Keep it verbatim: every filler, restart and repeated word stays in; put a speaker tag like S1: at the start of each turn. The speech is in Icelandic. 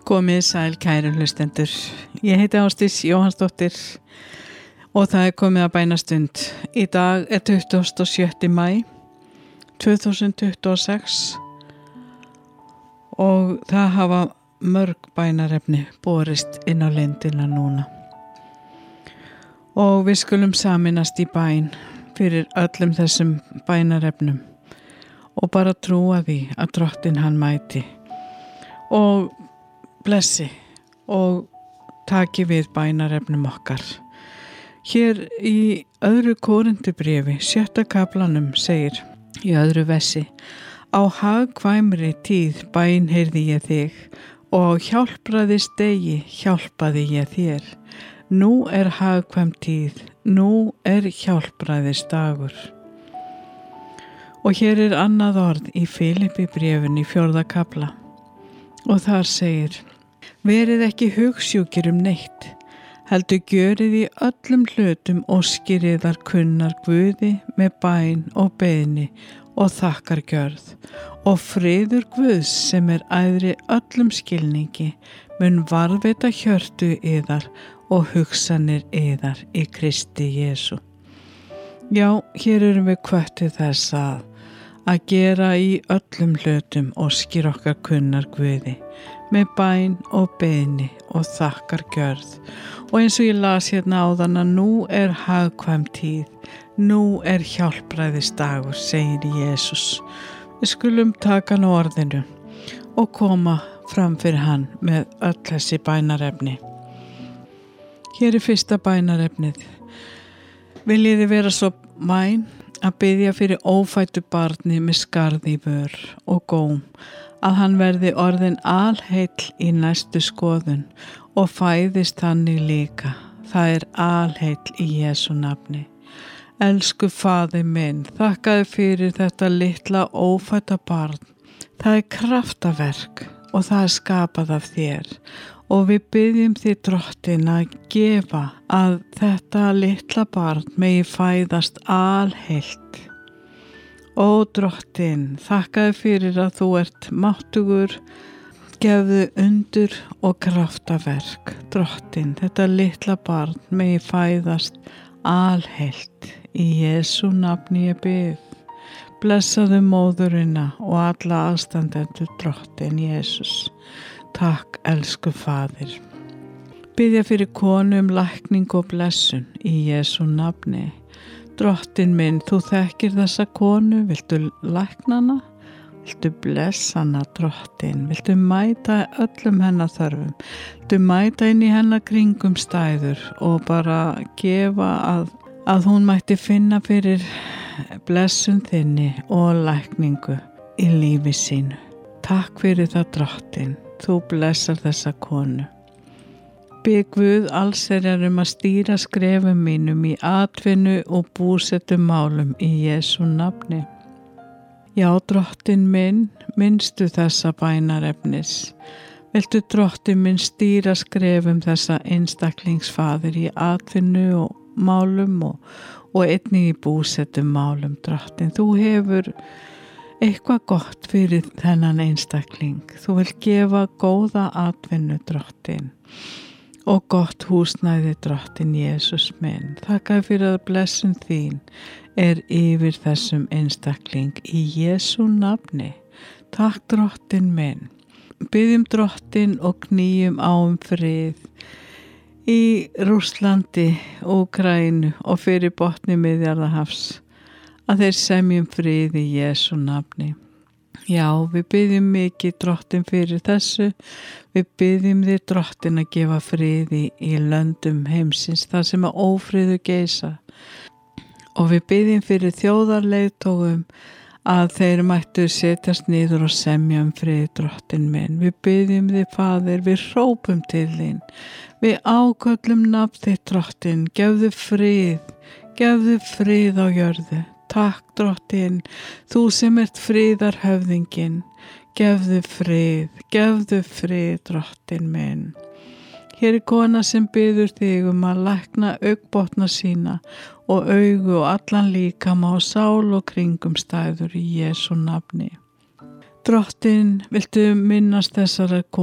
S1: Komið sæl kæru hlustendur. Ég heiti Ásdís Jóhannsdóttir og það er komið að bænastund. Í dag er tuttugasta og sjötta maí tvö þúsund tuttugu og sex og það hafa mörg bænarefni borist inn á lindina núna. Og við skulum saminast í bæn fyrir öllum þessum bænarefnum og bara trúa því að Drottinn hann mæti og blessi og taki við bænarefnum okkar. Hér í öðru Kórintubréfi, sjötta kaflanum segir í öðru versi: Á hagkvæmri tíð bænheyrði ég þig og á hjálpræðis degi hjálpaði ég þér. Nú er hagkvæm tíð, nú er hjálpræðis dagur. Og hér er annað orð í Filippibréfinu í fjórða kafla og þar segir: Verið ekki hugsjúkir um neitt, heldur gjörið í öllum hlutum óskir yðar kunnar Guði með bæn og beiðni og þakkargjörð, og friður Guðs sem er æðri öllum skilningi mun varðveita hjörtu yðar og hugsanir yðar í Kristi Jesú. Já, hér erum við hvött til þess að að gera í öllum hlutum óskir okkar kunnar Guði með bæn og beiðni og þakkargjörð. Og eins og ég las hérna áðan að nú er hagkvæm tíð, nú er hjálpræðis dagur, segir Jesús. Við skulum taka hann á orðinu og koma fram fyrir hann með öll þessi bænarefni. Hér er fyrsta bænarefnið. Viljiði vera svo væn að biðja fyrir ófæddu barni með skarð í vör og góm, að hann verði orðinn alheill í næstu skoðun og fæðist þannig líka. Það er alheill í Jesú nafni. Elsku faðir minn, þakkaði fyrir þetta litla ófædda barn. Það er kraftaverk og það er skapað af þér. Og við biðjum þig Drottinn að gefa að þetta litla barn megi fæðast alheilt. Ó Drottinn, þakkaði fyrir að þú ert máttugur, gefðu undur og kraftaverk. Drottinn, þetta litla barn megi fæðast alheilt. Í Jesú nafni ég bið. Blessaðu móðurina og alla aðstandendur Drottinn Jesús. Takk, elsku faðir. Biðja fyrir konu um lækning og blessun í Jesú nafni. Drottinn minn, þú þekkir þessa konu, viltu lækna hana? Viltu blessa hana, Drottinn? Viltu mæta öllum hennar þörfum? Viltu mæta inn í hennar kringum stæður og bara gefa að, að hún mætti finna fyrir blessun þinni og lækningu í lífi sínu. Takk fyrir það, Drottinn. Þú blessar þessa konu. Bið Guð allsherjar um að stýra skrefum mínum í atvinnu og búsettum málum í Jesú nafni. Já, Drottinn minn, minnstu þessa bænarefnis. Viltu Drottinn minn stýra skrefum þessa einstaklingsfaðir í atvinnu og málum og, og einnig í búsettum málum, Drottinn. Þú hefur eitthvað gott fyrir þennan einstakling. Þú vil gefa góða atvinnu, Drottinn, og gott húsnæði, Drottinn Jesús minn. Þakka fyrir að blessun þín er yfir þessum einstakling í Jesú nafni. Takk, Drottinn minn. Biðjum Drottinn og knýjum á um frið í Rússlandi, Úkraínu og fyrir botni Miðjarðarhafs, að þeir semjum frið í Jesú nafni. Já, við biðjum mikið Drottinn fyrir þessu. Við biðjum þig Drottinn að gefa friði í löndum heimsins þar sem að ófriðu geisa. Og við biðjum fyrir þjóðarleiðtogum að þeir mættu setjast niður og semja um frið, Drottinn minn. Við biðjum þig, Faðir, við hrópum til þín. Við áköllum nafn þitt, Drottinn. Gefðu frið, gefðu frið á jörðu. Takk, Drottinn, þú sem ert friðarhöfðinginn. Gefðu frið, gefðu frið, Drottinn minn. Hér er kona sem biður þig um að lækna augnbotna sína og augu og allan líkama og sál og kringumstæður í Jesú nafni. Drottinn, viltu minnast þessara konu